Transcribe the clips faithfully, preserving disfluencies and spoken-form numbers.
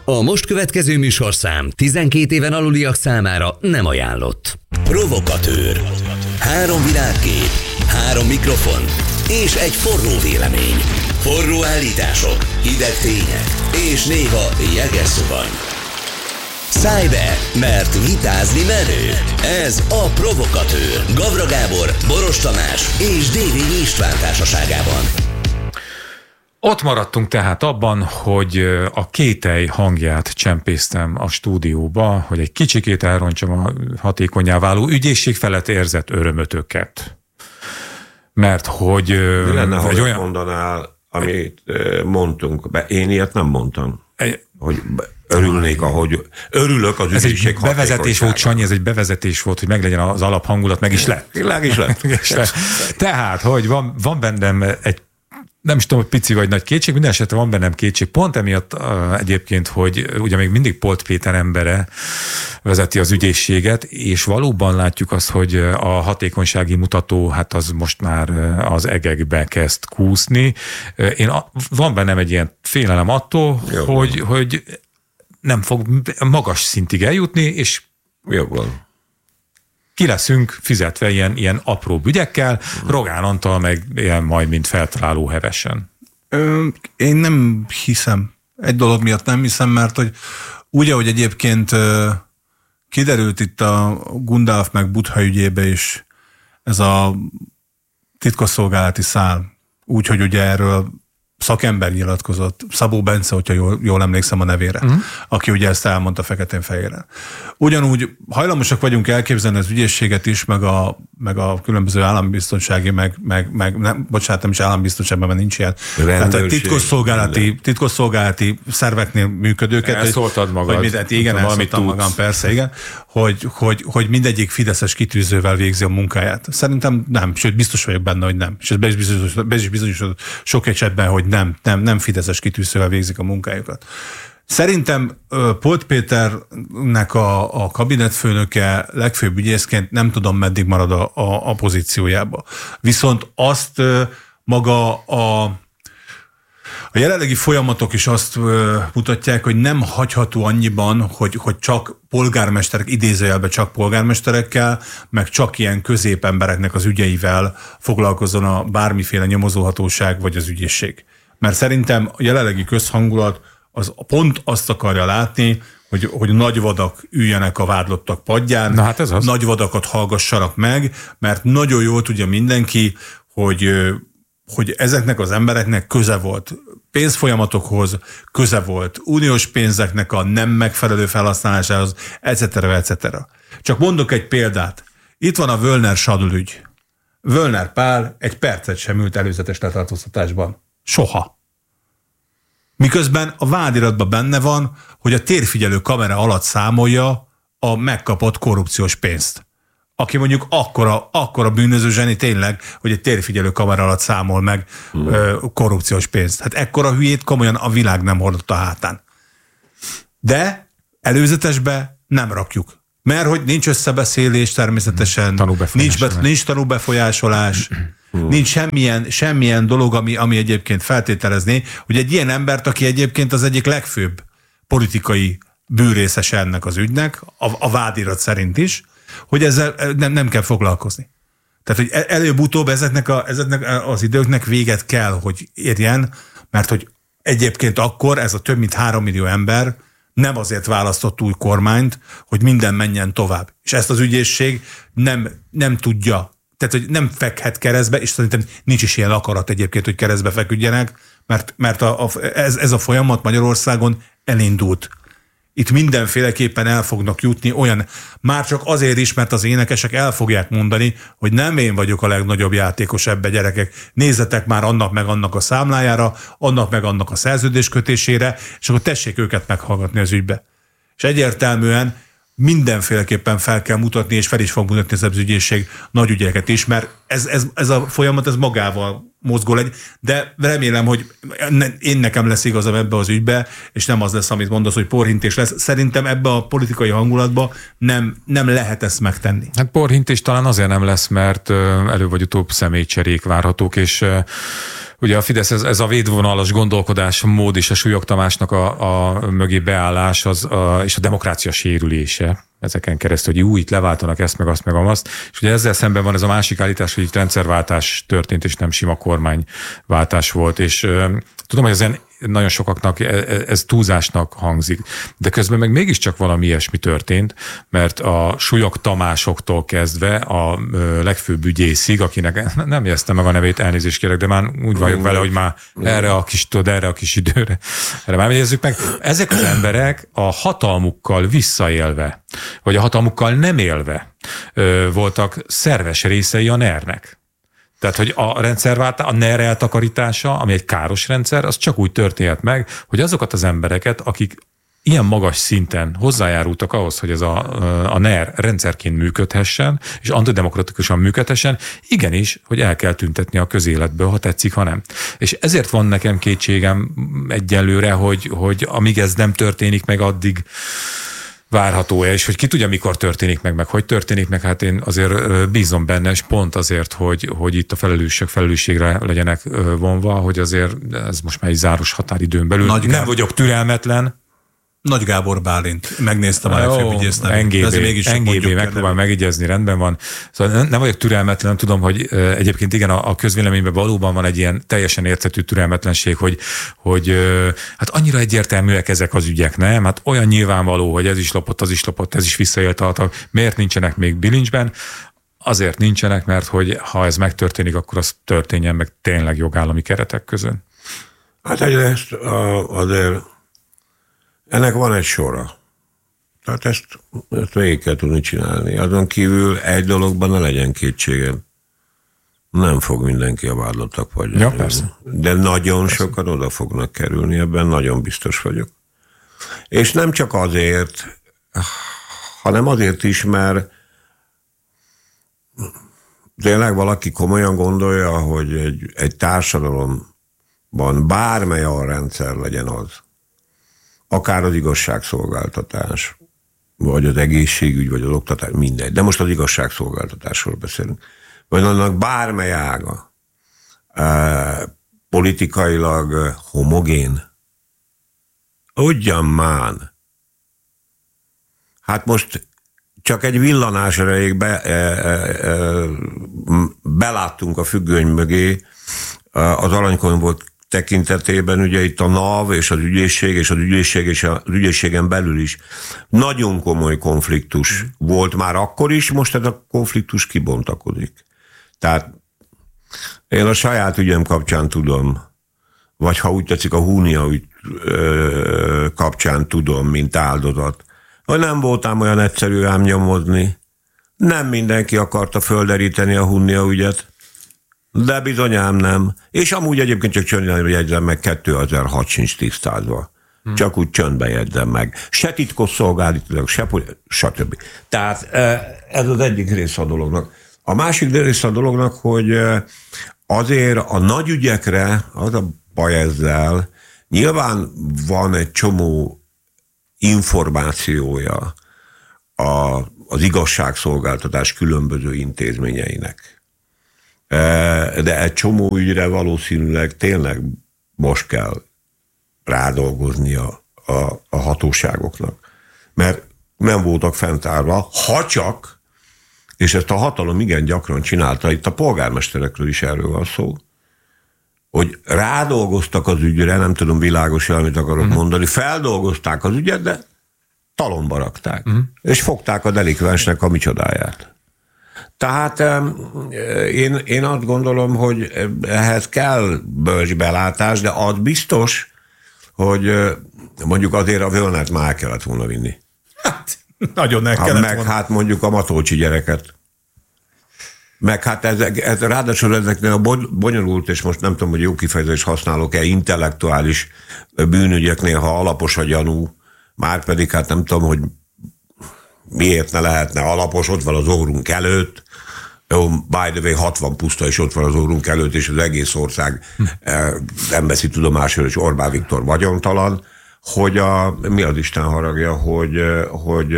A most következő műsorszám tizenkét éven aluliak számára nem ajánlott. Provokatőr. Három világkép, három mikrofon és egy forró vélemény. Forró állítások, hideg tények és néha jeges szuvany. Szállj be, mert vitázni menő. Ez a Provokatőr. Gavra Gábor, Boros Tamás és Dévényi István társaságában. Ott maradtunk tehát abban, hogy a kételj hangját csempésztem a stúdióba, hogy egy kicsikét elrontsam a hatékonyá váló ügyészség felett érzett örömötöket. Mert hogy... Mi lenne, ha olyan... mondanál, amit mondtunk be? Én ilyet nem mondtam. Egy... Hogy örülnék, ahogy örülök az ügyészség hatékonyságára. Ez egy bevezetés volt, Sanyi, ez egy bevezetés volt, hogy meglegyen az alaphangulat, meg is lett. Meg is lett. Meg is lett. Tehát, hogy van, van bennem egy nem is tudom, hogy pici vagy nagy kétség, minden esetre van bennem kétség. Pont emiatt uh, egyébként, hogy ugye még mindig Polt Péter embere vezeti az ügyészséget, és valóban látjuk azt, hogy a hatékonysági mutató, hát az most már az egekbe kezd kúszni. Én, van bennem egy ilyen félelem attól, hogy, hogy nem fog magas szintig eljutni, és jobban ki leszünk fizetve ilyen, ilyen apró ügyekkel, Rogán Antal meg ilyen majd, mint feltaláló hevesen. Ö, én nem hiszem. Egy dolog miatt nem hiszem, mert hogy úgy, ahogy egyébként ö, kiderült itt a Gundolf meg Butha ügyébe is ez a titkosszolgálati szál, úgyhogy ugye erről szakember nyilatkozott, Szabó Bence, hogyha jól, jól emlékszem a nevére, uh-huh. aki ugye ezt elmondta feketén-fehéren. Ugyanúgy hajlamosak vagyunk elképzelni az ügyészséget is, meg a, meg a különböző állambiztonsági, meg, meg, meg nem, bocsánat, nem is állambiztonságban, mert nincs ilyen. Tehát a titkosszolgálati, titkosszolgálati szerveknél működőket. Elszóltad magad. Hogy mindent, igen, elszóltam magam, persze, igen. Hogy, hogy, hogy mindegyik fideszes kitűzővel végzi a munkáját. Szerintem nem, sőt biztos vagyok benne, hogy nem. És ez be is bizonyosodott, be is bizonyosodott sok esetben, hogy nem, nem, nem fideszes kitűzővel végzik a munkájukat. Szerintem Polt Péternek a, a kabinetfőnöke legfőbb ügyészként nem tudom, meddig marad a, a, a pozíciójába. Viszont azt maga a, a jelenlegi folyamatok is azt mutatják, hogy nem hagyható annyiban, hogy, hogy csak polgármesterek, idézőjelben csak polgármesterekkel, meg csak ilyen középembereknek az ügyeivel foglalkozzon a bármiféle nyomozóhatóság vagy az ügyészség. Mert szerintem a jelenlegi közhangulat az pont azt akarja látni, hogy, hogy nagy vadak üljenek a vádlottak padján, Na hát ez az. nagy vadakat hallgassanak meg, mert nagyon jól tudja mindenki, hogy, hogy ezeknek az embereknek köze volt pénzfolyamatokhoz, köze volt uniós pénzeknek a nem megfelelő felhasználásához, et cetera, et cetera. Csak mondok egy példát. Itt van a Völner Sadl ügy. Völner Pál egy percet sem ült előzetes letartóztatásban. Soha. Miközben a vádiratban benne van, hogy a térfigyelő kamera alatt számolja a megkapott korrupciós pénzt. Aki mondjuk akkora, akkora bűnöző zseni tényleg, hogy egy térfigyelő kamera alatt számol meg hmm. ö, korrupciós pénzt. Hát ekkora hülyét komolyan a világ nem hordott a hátán. De előzetesbe nem rakjuk. Mert hogy nincs összebeszélés természetesen, nincs, be, nincs tanúbefolyásolás, nincs semmilyen, semmilyen dolog, ami, ami egyébként feltételezné, hogy egy ilyen embert, aki egyébként az egyik legfőbb politikai bűrészese ennek az ügynek, a, a vádirat szerint is, hogy ezzel nem, nem kell foglalkozni. Tehát, hogy előbb-utóbb ezeknek, a, ezeknek az időknek véget kell, hogy érjen, mert hogy egyébként akkor ez a több mint három millió ember nem azért választott új kormányt, hogy minden menjen tovább. És ezt az ügyészség nem, nem tudja, tehát hogy nem fekhet keresztbe, és szerintem nincs is ilyen akarat egyébként, hogy keresztbe feküdjenek, mert, mert a, a, ez, ez a folyamat Magyarországon elindult. Itt mindenféleképpen el fognak jutni olyan, már csak azért is, mert az énekesek el fogják mondani, hogy nem én vagyok a legnagyobb játékos ebbe, gyerekek. Nézzetek már annak meg annak a számlájára, annak meg annak a szerződéskötésére, és akkor tessék őket meghallgatni az ügybe. És egyértelműen mindenféleképpen fel kell mutatni, és fel is fog mutatni az ügyészség nagy ügyeket is, mert ez, ez, ez a folyamat ez magával mozgol egy, de remélem, hogy én nekem lesz igazam ebbe az ügybe, és nem az lesz, amit mondasz, hogy porhintés lesz. Szerintem ebbe a politikai hangulatba nem, nem lehet ezt megtenni. Hát porhintés talán azért nem lesz, mert elő vagy utóbb személycserék várhatók, és Ugye a Fidesz, ez, ez a védvonalas gondolkodás mód és a Súlyog Tamásnak a, a mögé beállás az, a, és a demokrácia sérülése ezeken keresztül, hogy új, itt leváltanak ezt, meg azt, meg azt. És ugye ezzel szemben van ez a másik állítás, hogy itt rendszerváltás történt, és nem sima kormányváltás volt. És uh, tudom, hogy ezen nagyon sokaknak ez túlzásnak hangzik, de közben meg mégiscsak valami ilyesmi történt, mert a Súlyog Tamásoktól kezdve a legfőbb ügyészig, akinek nem jegyeztem meg a nevét, elnézést kérek, de már úgy vagyok vele, hogy már erre a kis, tudod, erre a kis időre, erre már jegyezzük meg. Ezek az emberek a hatalmukkal visszaélve, vagy a hatalmukkal nem élve voltak szerves részei a nernek. Tehát, hogy a rendszerváltás, a NER eltakarítása, ami egy káros rendszer, az csak úgy történhet meg, hogy azokat az embereket, akik ilyen magas szinten hozzájárultak ahhoz, hogy ez a, a NER rendszerként működhessen, és antidemokratikusan működhessen, igenis, hogy el kell tüntetni a közéletből, ha tetszik, ha nem. És ezért van nekem kétségem egyelőre, hogy, hogy amíg ez nem történik meg, addig várható-e, és hogy ki tudja, mikor történik meg, meg hogy történik meg, hát én azért bízom benne, és pont azért, hogy, hogy itt a felelősök felelősségre legyenek vonva, hogy azért ez most már egy záros határidőn belül. Nagy nem Gábor. Vagyok türelmetlen. Nagy Gábor Bálint. Megnéztem a legfőbb ügyész nevét. en gé bé, en gé bé megpróbál megigyezni, rendben van. Szóval nem, nem vagyok türelmetlen, tudom, hogy egyébként igen, a, a közvéleményben valóban van egy ilyen teljesen érthető türelmetlenség, hogy, hogy hát annyira egyértelműek ezek az ügyek, nem? Hát olyan nyilvánvaló, hogy ez is lopott, az is lopott, ez is visszaélt a miért nincsenek még bilincsben? Azért nincsenek, mert hogy ha ez megtörténik, akkor az történjen meg tényleg jogállami keretek között. Hát egyrészt azért ennek van egy sora. Tehát ezt, ezt végig kell tudni csinálni. Azon kívül egy dologban ne legyen kétségem. Nem fog mindenki a vádlottak vagy. Ja, persze. De nagyon persze. Sokan oda fognak kerülni, ebben nagyon biztos vagyok. És nem csak azért, hanem azért is, mert tényleg valaki komolyan gondolja, hogy egy, egy társadalomban bármely a rendszer legyen az, akár az igazságszolgáltatás, vagy az egészségügy, vagy az oktatás, mindegy. De most az igazságszolgáltatásról beszélünk. Vagy annak bármely ága eh, politikailag homogén. Ugyan már. Hát most csak egy villanás erejéig be, eh, eh, beláttunk a függöny mögé az aranykönyv volt tekintetében, ugye itt a NAV és az ügyészség, és az ügyészség és az ügyészségen belül is nagyon komoly konfliktus mm. volt már akkor is, most ez a konfliktus kibontakozik. Tehát én a saját ügyem kapcsán tudom, vagy ha úgy tetszik a Hunnia ügy ö, kapcsán tudom, mint áldozat, hogy nem voltam olyan egyszerű ám nyomozni. Nem mindenki akarta földeríteni a Hunnia ügyet, de bizonyám nem. És amúgy egyébként csak csöndben jegyzem meg, kétezer-hat sincs tisztázva. Hmm. Csak úgy csöndben jegyzem meg. Se titkos szolgálatilag, se stb. Tehát ez az egyik része a dolognak. A másik része a dolognak, hogy azért a nagy ügyekre, az a baj ezzel, nyilván van egy csomó információja a, az igazságszolgáltatás különböző intézményeinek. De egy csomó ügyre valószínűleg tényleg most kell rádolgozni a, a, a hatóságoknak. Mert nem voltak fenntárva, ha csak, és ezt a hatalom igen gyakran csinálta, itt a polgármesterekről is erről van szó, hogy rádolgoztak az ügyre, nem tudom világos, amit akarok uh-huh. mondani, feldolgozták az ügyet, de talomba rakták. Uh-huh. És fogták a delikvensnek a micsodáját. Tehát én, én azt gondolom, hogy ehhez kell bölcsbelátás, de az biztos, hogy mondjuk azért a Völnert már el kellett volna vinni. Hát, nagyon el kellett Meg volna. Hát mondjuk a Matolcsi gyereket. Meg hát ez, ez, ráadásul ezeknél a bonyolult, és most nem tudom, hogy jó kifejezést használok-e, intellektuális bűnügyeknél, ha alapos a gyanú, már pedig hát nem tudom, hogy miért ne lehetne alapos, ott van az órunk előtt, jó, by the way, hatvan puszta is ott van az órunk előtt, és az egész ország nem veszi tudomásul, és Orbán Viktor vagyontalan, hogy a, mi az Isten haragja, hogy, hogy,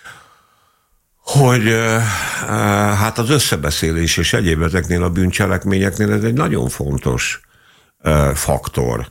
hogy hát az összebeszélés és egyéb ezeknél a bűncselekményeknél ez egy nagyon fontos faktor.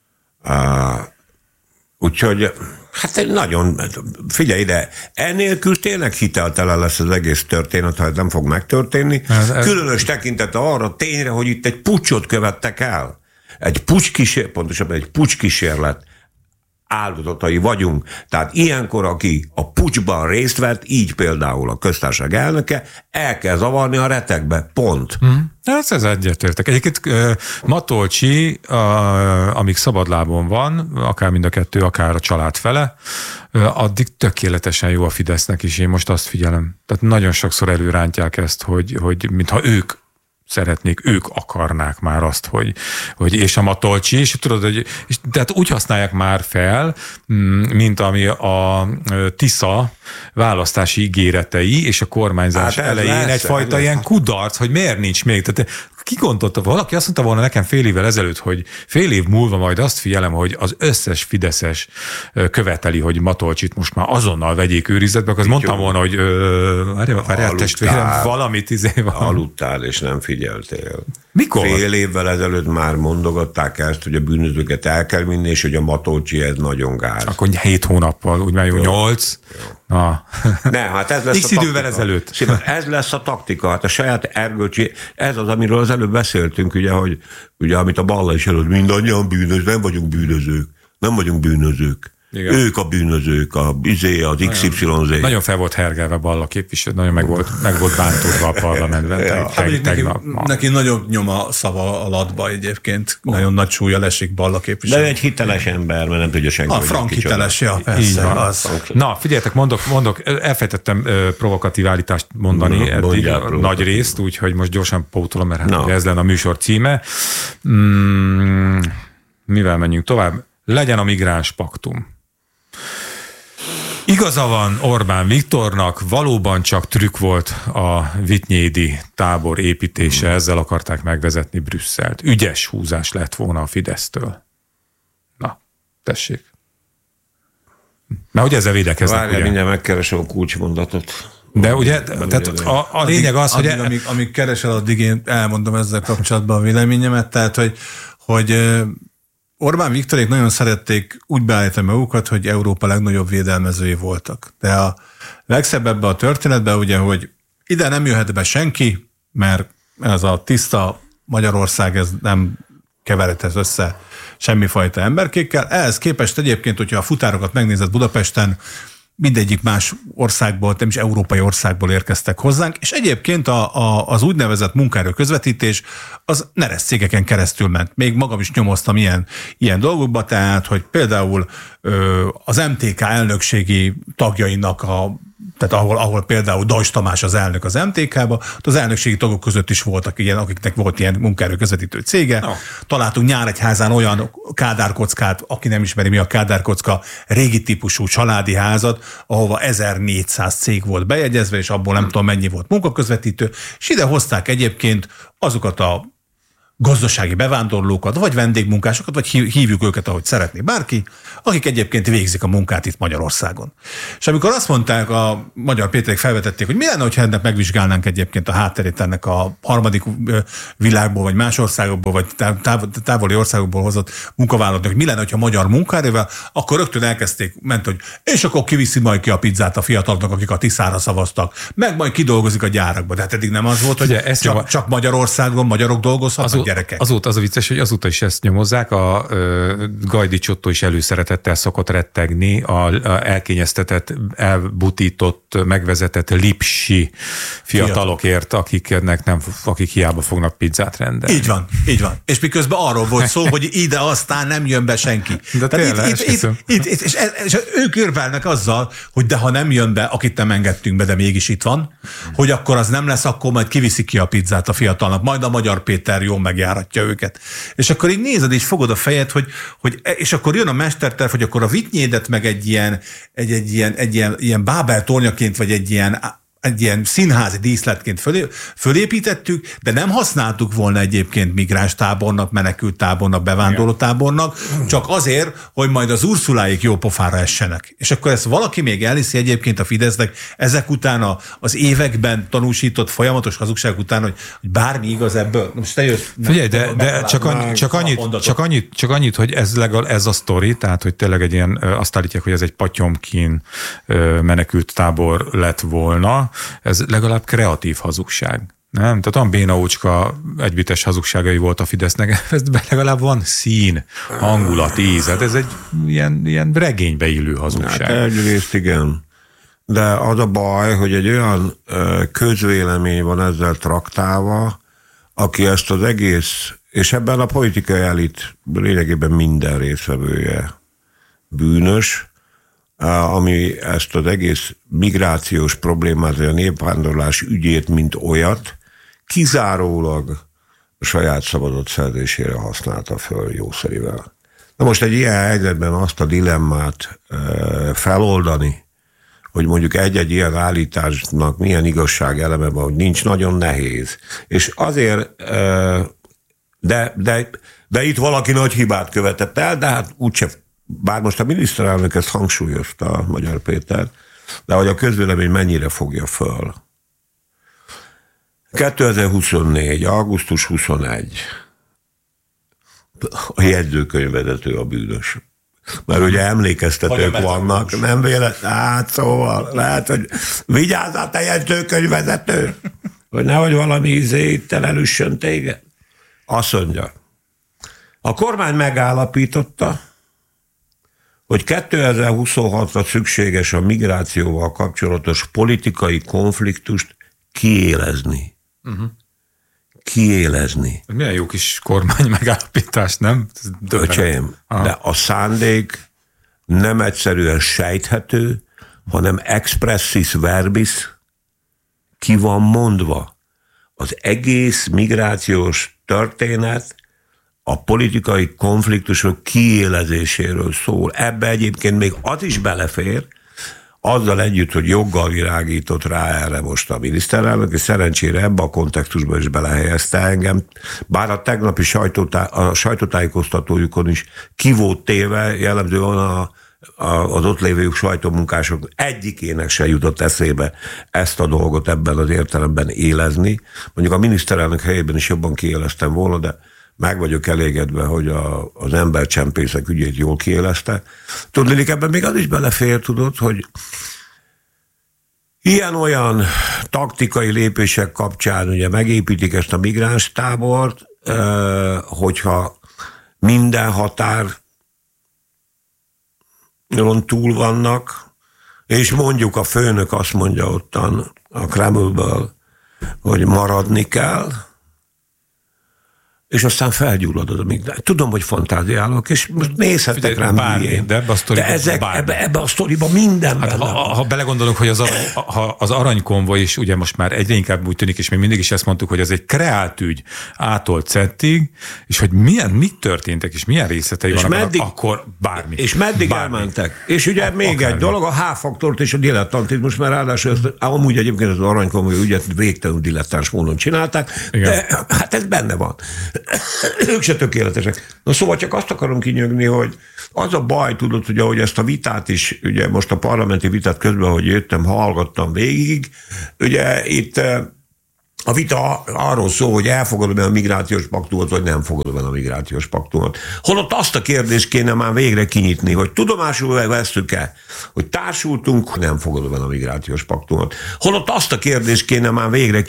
Úgyhogy hát nagyon, figyelj ide, ennélkül tényleg hiteltelen lesz az egész történet, ha ez nem fog megtörténni. Ez, ez... Különös tekintete arra tényre, hogy itt egy puccsot követtek el. Egy pucskísérlet, pontosabban egy pucskísérlet áldozatai vagyunk. Tehát ilyenkor, aki a pucsban részt vett, így például a köztársaság elnöke, el kell zavarni a retekbe. Pont. Hmm. Ez, ez egyetértek. Egyébként Matolcsi, amíg szabadlábon van, akár mind a kettő, akár a család fele, addig tökéletesen jó a Fidesznek is. Én most azt figyelem. Tehát nagyon sokszor előrántják ezt, hogy, hogy mintha ők szeretnék, ők akarnák már azt, hogy, hogy és a Matolcsi, és tudod, hogy és, tehát úgy használják már fel, mint ami a Tisza választási ígéretei és a kormányzás hát elején lesz, egyfajta lesz. Ilyen kudarc, hogy miért nincs még. Tehát ki gondolta, valaki azt mondta volna nekem fél évvel ezelőtt, hogy fél év múlva majd azt figyelem, hogy az összes fideszes követeli, hogy Matolcsit most már azonnal vegyék őrizetbe, akkor mondtam volna, hogy várjál testvérem, valamit izé van. Aludtál és nem figyeltél. Mikor? Fél évvel ezelőtt már mondogatták ezt, hogy a bűnözőket el kell vinni, és hogy a Matolcsi ez nagyon gáz. Akkor hét hónappal, úgy már jó, nyolc. Na. Ne, hát ez lesz X a taktika. idővel ezelőtt. Szépen, ez lesz a taktika, hát a saját erkölcsi, ez az, amiről az előbb beszéltünk, ugye, hogy ugye, amit a Balla is előtt, mindannyian bűnözők, nem vagyunk bűnözők, nem vagyunk bűnözők. Igen. Ők a bűnözők, a izé, az iksz ipszilon zé. Nagyon fel volt hergelve Balla képviselő, nagyon meg volt, meg volt bántódva a parlamentben. Ja. Teg, teg, neki, neki nagyon nyoma szava alatba egyébként, oh. Nagyon nagy súlya lesik Balla képviselő. De egy hiteles ember, mert nem tudja senki. A Frank hiteles, ja, persze. Az. Na, figyeljetek, mondok, mondok, elfejtettem uh, provokatív állítást mondani Na, eddig nagy részt, úgyhogy most gyorsan pótolom, mert hát ez lenne a műsor címe. Mm, mivel menjünk tovább? Legyen a migráns paktum. Igaza van Orbán Viktornak, valóban csak trükk volt a vitynédi tábor építése, ezzel akarták megvezetni Brüsszelt. Ügyes húzás lett volna a Fidesztől. Na, tessék. Mert hogy ezzel védekeznek, Várjál, ugye? Mindjárt megkeresem a kulcsmondatot. De ugye, tehát a, a lényeg az, addig, hogy... Amíg, amíg, amíg keresel, addig én elmondom ezzel kapcsolatban a véleményemet, tehát, hogy, hogy Orbán Viktorék nagyon szerették úgy beállítani magukat, hogy Európa legnagyobb védelmezői voltak. De a legszebb ebben a történetben ugye, hogy ide nem jöhet be senki, mert ez a tiszta Magyarország, ez nem keveredhet össze semmifajta emberkékkel. Ehhez képest egyébként, hogyha a futárokat megnézed Budapesten, mindegyik más országból, nem is európai országból érkeztek hozzánk, és egyébként a, a, az úgynevezett munkaerő közvetítés az neres cégeken keresztül ment. Még magam is nyomoztam ilyen, ilyen dolgokba, tehát, hogy például ö, az em té ká elnökségi tagjainak a tehát ahol, ahol például Dajs Tamás az elnök az em té ká-ba, az elnökségi tagok között is voltak ilyen, akiknek volt ilyen munkaerő közvetítő cége. No. Találtunk Nyíregyházán olyan kádárkockát, aki nem ismeri, mi a kádárkocka, régi típusú családi házat, ahova ezernégyszáz cég volt bejegyezve, és abból nem hmm. tudom mennyi volt munkaközvetítő, és ide hozták egyébként azokat a gazdasági bevándorlókat, vagy vendégmunkásokat, vagy hívjuk őket, ahogy szeretné bárki, akik egyébként végzik a munkát itt Magyarországon. És amikor azt mondták, a Magyar Péterek felvetették, hogy mi lenne, hogyha ennek megvizsgálnánk egyébként a hátterét ennek a harmadik világból, vagy más országokból, vagy távoli országokból hozott munkavállalóknak, hogy mi lenne, hogyha magyar munkaerővel, akkor rögtön elkezdték, ment, hogy és akkor kiviszi majd ki a pizzát a fiataloknak, akik a Tiszára szavaztak, meg majd kidolgozik a gyárakba. De hát eddig nem az volt, hogy ugye, csak, nyoma... csak Magyarországon magyarok dolgozhatnak, gyerekek. Azóta az a vicces, hogy azóta is ezt nyomozzák, a uh, Gajdi Csottó is előszeretettel szokott rettegni, a, a elkényeztetett, elbutított, megvezetett lipsi fiatalokért, akiknek nem, akik hiába fognak pizzát rendelni. Így van, így van. És miközben arról volt szó, hogy ide aztán nem jön be senki. De tényleg, itt, itt, itt, itt, itt, és, és ők örvelnek azzal, hogy de ha nem jön be, akit nem engedtünk be, de mégis itt van, hogy akkor az nem lesz, akkor majd kiviszik ki a pizzát a fiatalnak, majd a Magyar Péter jól megjáratja őket. És akkor így nézed, és fogod a fejed, hogy, hogy és akkor jön a mesterterv, hogy akkor a Vitynédet meg egy ilyen, egy, egy ilyen, egy ilyen, ilyen Bábel tornyaként, vagy egy ilyen egy ilyen színházi díszletként fölé, fölépítettük, de nem használtuk volna egyébként migráns tábornak, menekült tábornak, bevándorló tábornak, csak azért, hogy majd az Ursuláik jó pofára essenek. És akkor ezt valaki még elhiszi egyébként a Fidesznek ezek után a, az években tanúsított folyamatos hazugság után, hogy, hogy bármi igaz ebből. Most te jössz, Figyelj, de, de csak, annyi, csak, annyit, csak, annyit, csak annyit, hogy ez, legal, ez a sztori, tehát hogy tényleg egy ilyen, azt állítják, hogy ez egy Patyomkin menekült tábor lett volna, ez legalább kreatív hazugság. Nem? Tehát olyan bénaócska egybites hazugságai volt a Fidesznek, ez legalább van szín, hangulat, íz. Hát ez egy ilyen, ilyen regénybe illő hazugság. Hát egyrészt igen. De az a baj, hogy egy olyan közvélemény van ezzel traktálva, aki ezt az egész, és ebben a politikai elit lényegében minden részvevője bűnös, ami ezt az egész migrációs problémát, a népvándorlás ügyét, mint olyat, kizárólag a saját szabadott szerzésére használta föl jószerivel. Na most egy ilyen helyzetben azt a dilemmát feloldani, hogy mondjuk egy-egy ilyen állításnak milyen igazság eleme van, hogy nincs, nagyon nehéz. És azért, de, de, de itt valaki nagy hibát követett el, de hát úgyse, bár most a miniszterelnök ezt hangsúlyozta, a Magyar Péter, de hogy a közvélemény mennyire fogja föl. kétezer-huszonnégy. augusztus huszonegy. A jegyzőkönyvvezető a bűnös. Mert ugye emlékeztetők vannak, nem véletlen, hát szóval lehet, hogy vigyázzál, te jegyzőkönyvvezető, hogy nehogy valami izé itt elüssön téged. Azt mondja, a kormány megállapította, hogy kétezer-huszonhatra szükséges a migrációval kapcsolatos politikai konfliktust kiélezni. Uh-huh. Kiélezni. Milyen jó kis kormány megállapítás, nem? Öcsém, de a szándék nem egyszerűen sejthető, hanem expressis verbis ki van mondva. Az egész migrációs történet a politikai konfliktusok kiélezéséről szól. Ebbe egyébként még az is belefér, azzal együtt, hogy joggal virágított rá erre most a miniszterelnök, és szerencsére ebbe a kontextusban is belehelyezte engem, bár a tegnapi sajtótá- a sajtótájékoztatójukon is ki volt téve, jellemzően a, a, az ott lévő sajtómunkások egyikének se jutott eszébe ezt a dolgot ebben az értelemben élezni. Mondjuk a miniszterelnök helyében is jobban kiéleztem volna, de meg vagyok elégedve, hogy a, az embercsempészek ügyét jól kiélezte. Tudnék, ebben még az is belefér, tudod, hogy ilyen-olyan taktikai lépések kapcsán ugye megépítik ezt a migráns tábort, hogyha minden határon túl vannak, és mondjuk a főnök azt mondja ottan a Kremlből, hogy maradni kell, és aztán felgyullad az a migrás. Tudom, hogy fantáziálok, és most nézhetek rám bármi, de ebbe a sztoriban, de ezek, ebbe, ebbe a sztoriban minden hát, ha, ha belegondolunk, hogy az, arany, ha az aranykonvoj is ugye most már egyre inkább úgy tűnik, és még mindig is ezt mondtuk, hogy ez egy kreált ügy A-tól Z-ig, és hogy milyen, mit történtek, és milyen részletei és vannak, meddig, akkor bármi. És meddig bármi. elmentek. És ugye a, még akármi. Egy dolog, a H-faktort és a dilettantizmus, mert ráadásul ezt, amúgy egyébként az aranykonvoj ügyet végtelenül dilettáns módon csinálták, igen. De hát ez benne van. Ők se tökéletesek. Na szóval csak azt akarom kinyögni, hogy az a baj, tudod, hogy ahogy ezt a vitát is, ugye most a parlamenti vitát közben, hogy jöttem, hallgattam végig, ugye itt a vita arról szól, hogy elfogadom-e a migrációs paktumot, vagy nem fogadom-e a migrációs paktumot. Holott azt a kérdést kéne már végre kinyitni, hogy tudomásul vesztük-e, hogy társultunk, nem fogadom-e a migrációs paktumot. Holott azt a kérdést kéne már végre kinyitni,